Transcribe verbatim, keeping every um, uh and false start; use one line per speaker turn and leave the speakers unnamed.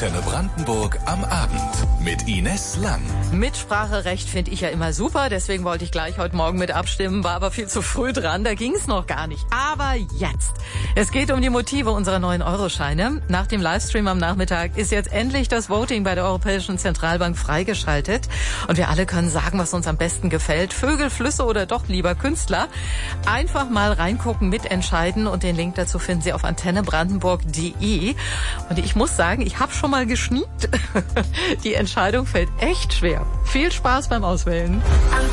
Antenne Brandenburg am Abend mit Ines Lang.
Mitspracherecht finde ich ja immer super, deswegen wollte ich gleich heute Morgen mit abstimmen, war aber viel zu früh dran, da ging es noch gar nicht. Aber jetzt. Es geht um die Motive unserer neuen Euroscheine. Nach dem Livestream am Nachmittag ist jetzt endlich das Voting bei der Europäischen Zentralbank freigeschaltet. Und wir alle können sagen, was uns am besten gefällt. Vögel, Flüsse oder doch lieber Künstler. Einfach mal reingucken, mitentscheiden und den Link dazu finden Sie auf antenne brandenburg punkt de. Und ich muss sagen, ich habe schon mal geschniegt. Die Entscheidung fällt echt schwer. Viel Spaß beim Auswählen.